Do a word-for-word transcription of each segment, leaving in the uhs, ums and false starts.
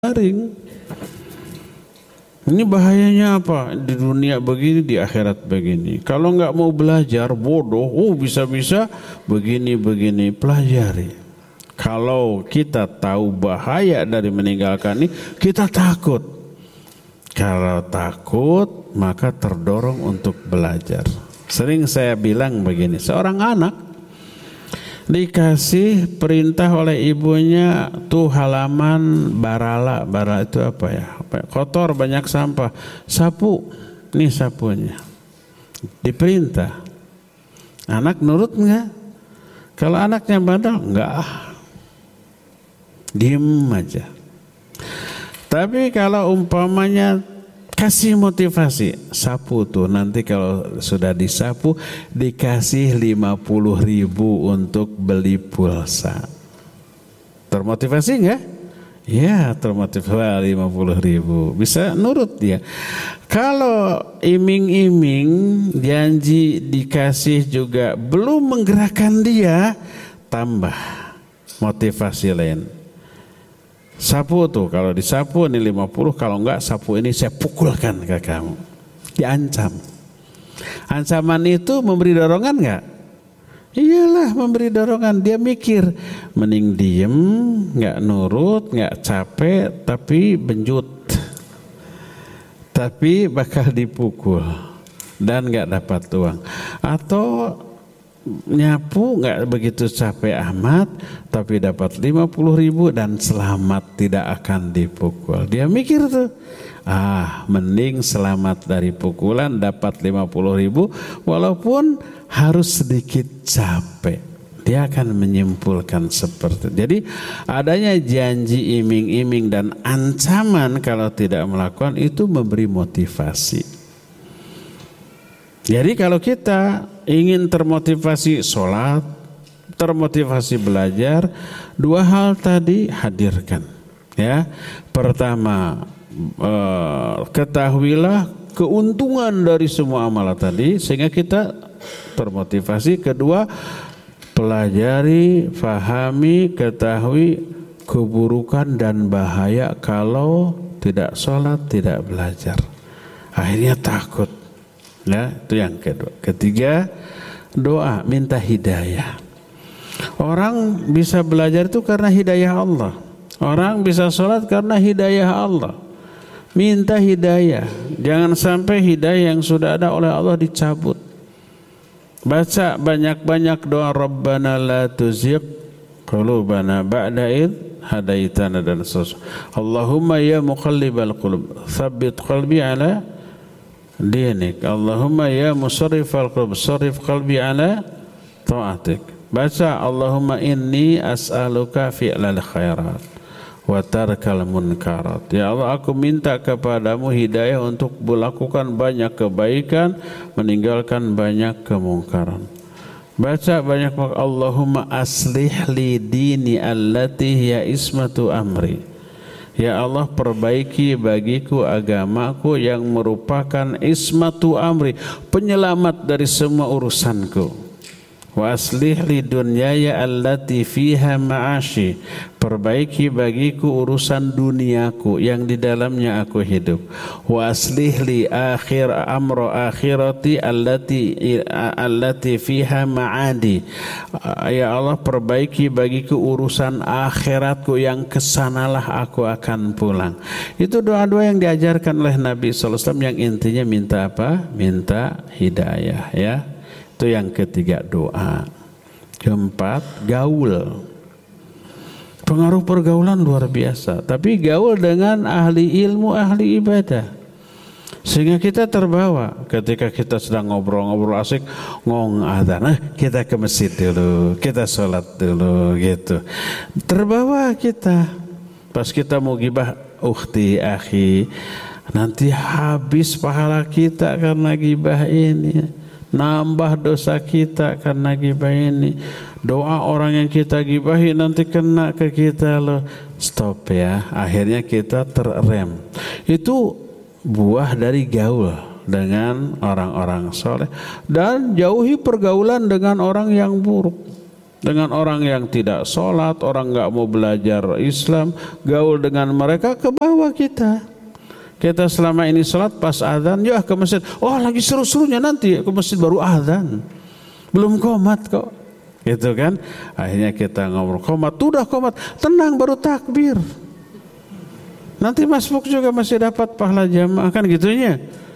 daring. Ini bahayanya apa? Di dunia begini, di akhirat begini. Kalau nggak mau belajar, bodoh. Oh, bisa-bisa begini-begini. Pelajari. Kalau kita tahu bahaya dari meninggalkan ini, kita takut. Kalau takut, maka terdorong untuk belajar. Sering saya bilang begini, seorang anak dikasih perintah oleh ibunya, tuh halaman barala, barala itu apa ya? Kotor, banyak sampah, sapu, nih sapunya. Diperintah, anak nurut nggak? Kalau anaknya bandel, nggak, diem aja. Tapi kalau umpamanya kasih motivasi, sapu tuh, nanti kalau sudah disapu dikasih lima puluh ribu untuk beli pulsa. Termotivasi enggak? Ya, termotivasi lima puluh ribu. Bisa nurut dia. Kalau iming-iming, janji dikasih juga belum menggerakkan dia, tambah motivasi lain. Sapu tuh, kalau disapu ini lima puluh, kalau enggak sapu ini saya pukulkan ke kamu. Diancam. Ancaman itu memberi dorongan enggak? Iyalah, memberi dorongan. Dia mikir, mending diem, enggak nurut, enggak capek, tapi benjut. Tapi bakal dipukul dan enggak dapat uang. Atau nyapu nggak begitu capek amat, tapi dapat lima puluh ribu dan selamat, tidak akan dipukul. Dia mikir tuh, ah mending selamat dari pukulan, dapat lima puluh ribu walaupun harus sedikit capek. Dia akan menyimpulkan seperti itu. Jadi adanya janji iming-iming dan ancaman kalau tidak melakukan itu memberi motivasi. Jadi kalau kita ingin termotivasi sholat, termotivasi belajar, dua hal tadi hadirkan. Ya, pertama eh, ketahuilah keuntungan dari semua amalan tadi sehingga kita termotivasi. Kedua, pelajari, fahami, ketahui keburukan dan bahaya kalau tidak sholat, tidak belajar. Akhirnya takut. Ya, itu yang kedua. Ketiga, doa, minta hidayah. Orang bisa belajar itu karena hidayah Allah. Orang bisa sholat karena hidayah Allah. Minta hidayah. Jangan sampai hidayah yang sudah ada oleh Allah dicabut. Baca banyak-banyak doa, Rabbana la tuzigh qulubana ba'da idh hadaitana, dan seterusnya. Allahumma ya muqallibal qulub, tsabbit qalbi ala dinik. Allahumma ya musarrifal qulub, sarrif qalbi ala ta'atik. Baca Allahumma inni as'aluka fi'lal khairat wa tarkal munkarat. Ya Allah, aku minta kepadamu hidayah untuk melakukan banyak kebaikan, meninggalkan banyak kemungkaran. Baca banyak, Allahumma aslih li dini allati hiya ismatu amri. Ya Allah, perbaiki bagiku agamaku yang merupakan ismatu amri, penyelamat dari semua urusanku. Wa aslih li dunyaya allati fiha ma'ashi. Perbaiki bagiku urusan duniaku yang di dalamnya aku hidup. Wa aslih li akhir amro akhirati allati allati fiha ma'adi. Ya Allah, perbaiki bagiku urusan akhiratku yang kesanalah aku akan pulang. Itu doa-doa yang diajarkan oleh Nabi sallallahu alaihi wasallam yang intinya minta apa? Minta hidayah, ya. Itu yang ketiga, doa. Keempat, gaul. Pengaruh pergaulan luar biasa. Tapi gaul dengan ahli ilmu, ahli ibadah, sehingga kita terbawa. Ketika kita sedang ngobrol-ngobrol asik, ngong adzan, nah, kita ke masjid dulu, kita sholat dulu, gitu. Terbawa kita. Pas kita mau gibah, ukhti, akhi, nanti habis pahala kita karena gibah ini. Nambah dosa kita karena gibah ini. Doa orang yang kita gibahi nanti kena ke kita loh. Stop ya. Akhirnya kita terrem. Itu buah dari gaul dengan orang-orang soleh. Dan jauhi pergaulan dengan orang yang buruk. dengan orang yang tidak sholat, orang nggak mau belajar Islam, gaul dengan mereka, ke bawah kita. Kita selama ini sholat pas azan, ya ke masjid. Oh lagi seru-serunya nanti ke masjid baru azan, belum qomat kok, gitu kan? Akhirnya kita ngobrol qomat, udah qomat, tenang baru takbir. Nanti masbuk juga masih dapat pahala jamaah kan gitunya.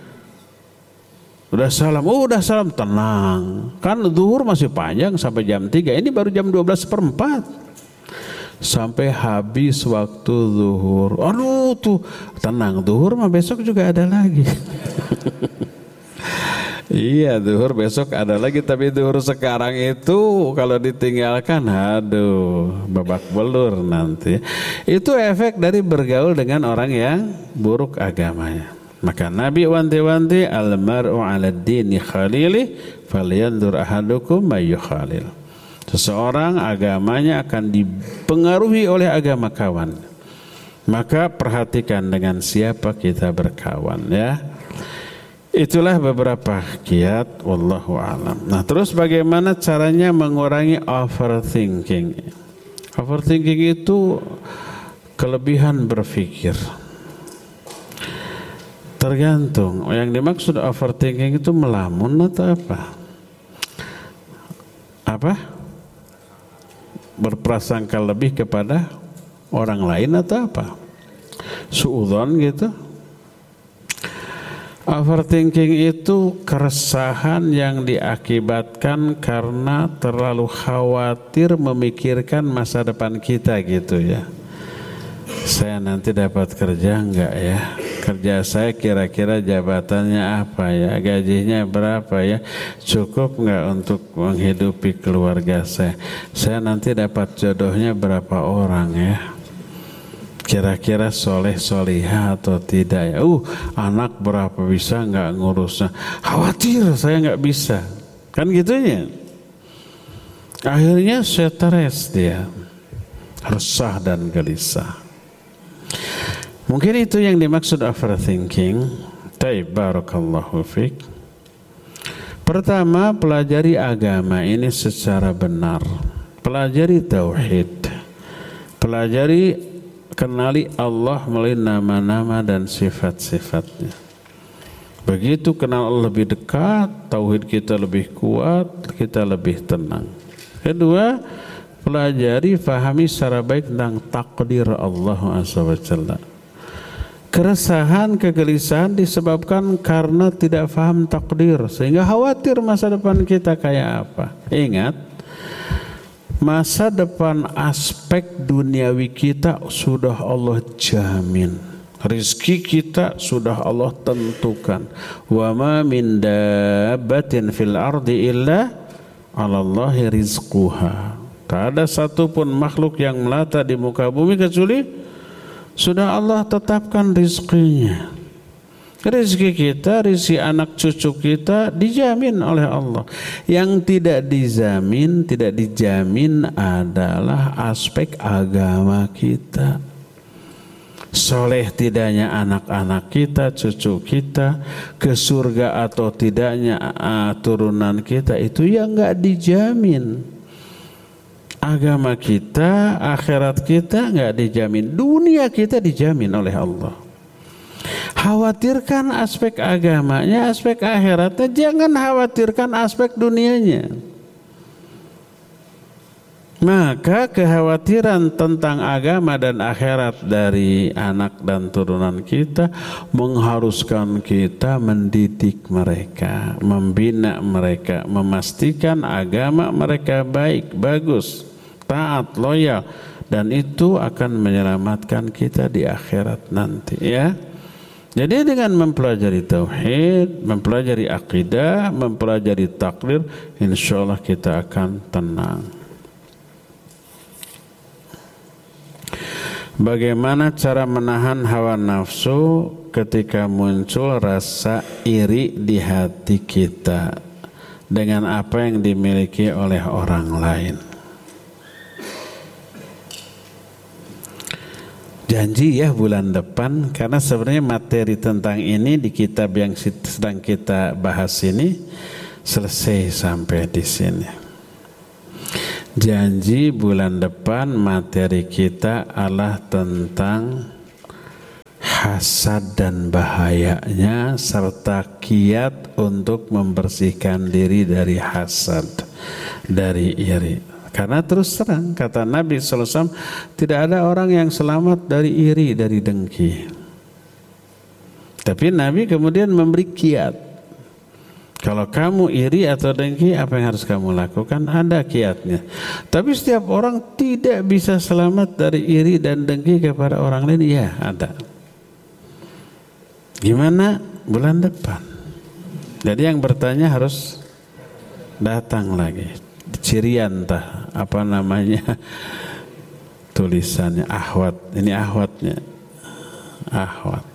Udah salam, oh udah salam, tenang. Kan zuhur masih panjang sampai jam tiga, ini baru jam dua belas seperempat. Sampai habis waktu zuhur. Aduh tuh, tenang, zuhur mah besok juga ada lagi. Iya, zuhur besok ada lagi, tapi zuhur sekarang itu kalau ditinggalkan, aduh, babak belur nanti. Itu efek dari bergaul dengan orang yang buruk agamanya. Maka Nabi wanti-wanti, al-mar'u 'ala dini khalili falyanzur ahadukum may yukhalil. Seseorang agamanya akan dipengaruhi oleh agama kawan. Maka perhatikan dengan siapa kita berkawan, ya. Itulah beberapa kiat, wallahu a'lam. Nah, terus bagaimana caranya mengurangi overthinking? Overthinking itu kelebihan berpikir. Tergantung, yang dimaksud overthinking itu melamun atau apa? Apa? Berprasangka lebih kepada orang lain atau apa? Suudzon gitu. Overthinking itu keresahan yang diakibatkan karena terlalu khawatir memikirkan masa depan kita gitu ya. Saya nanti dapat kerja enggak ya? Kerja saya kira-kira jabatannya apa ya? Gajinya berapa ya? Cukup enggak untuk menghidupi keluarga saya? Saya nanti dapat jodohnya berapa orang ya? Kira-kira soleh solihah atau tidak ya? Uh, anak berapa bisa enggak ngurusnya? Khawatir saya enggak bisa. Kan gitunya. Akhirnya stres dia. Resah dan gelisah. Mungkin itu yang dimaksud overthinking. Taib, barakallahu fiik. Pertama, pelajari agama ini secara benar. Pelajari tauhid. Pelajari, kenali Allah melalui nama-nama dan sifat-sifatnya. Begitu kenal Allah lebih dekat, tauhid kita lebih kuat, kita lebih tenang. Kedua, pelajari, fahami secara baik tentang takdir Allah azza wa jalla. Keresahan, kegelisahan disebabkan karena tidak faham takdir, sehingga khawatir masa depan kita kayak apa. Ingat, masa depan aspek duniawi kita sudah Allah jamin. Rizki kita sudah Allah tentukan. Wa ma min dabbatin fil ardi illa 'alallahi rizquha. Tak ada satupun makhluk yang melata di muka bumi kecuali sudah Allah tetapkan rizkinya. Rizki kita, rizki anak cucu kita dijamin oleh Allah. Yang tidak dijamin, tidak dijamin adalah aspek agama kita. Soleh tidaknya anak-anak kita, cucu kita, ke surga atau tidaknya uh, turunan kita, itu yang nggak dijamin. Agama kita, akhirat kita nggak dijamin, dunia kita dijamin oleh Allah. Khawatirkan aspek agamanya, aspek akhiratnya, jangan khawatirkan aspek dunianya. Maka kekhawatiran tentang agama dan akhirat dari anak dan turunan kita mengharuskan kita mendidik mereka, membina mereka, memastikan agama mereka baik, bagus, taat, loyal, dan itu akan menyelamatkan kita di akhirat nanti, ya. Jadi dengan mempelajari tauhid, mempelajari akidah, mempelajari takdir, insyaallah kita akan tenang. Bagaimana cara menahan hawa nafsu ketika muncul rasa iri di hati kita dengan apa yang dimiliki oleh orang lain? Janji ya bulan depan, karena sebenarnya materi tentang ini di kitab yang sedang kita bahas ini selesai sampai di sini. Janji bulan depan materi kita adalah tentang hasad dan bahayanya serta kiat untuk membersihkan diri dari hasad, dari iri. Karena terus terang kata Nabi shallallahu alaihi wasallam, tidak ada orang yang selamat dari iri, dari dengki. Tapi Nabi kemudian memberi kiat. Kalau kamu iri atau dengki, apa yang harus kamu lakukan? Ada kiatnya. Tapi setiap orang tidak bisa selamat dari iri dan dengki kepada orang lain. Ya, ada. Gimana? Bulan depan. Jadi yang bertanya harus datang lagi. Cirian tah, apa namanya? Tulisannya ahwat. Ini ahwatnya. Ahwat.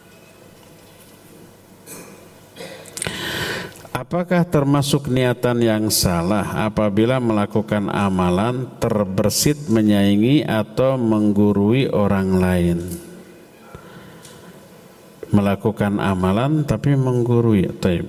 Apakah termasuk niatan yang salah apabila melakukan amalan terbersit menyaingi atau menggurui orang lain? Melakukan amalan tapi menggurui,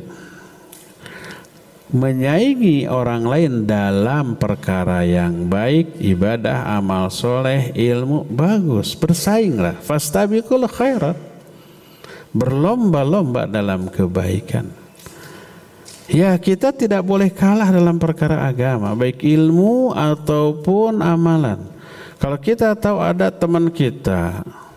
menyaingi orang lain dalam perkara yang baik, ibadah, amal soleh, ilmu, bagus, bersainglah. Fastabiqul khairat, berlomba-lomba dalam kebaikan. Ya, kita tidak boleh kalah dalam perkara agama, baik ilmu ataupun amalan. Kalau kita tahu ada teman kita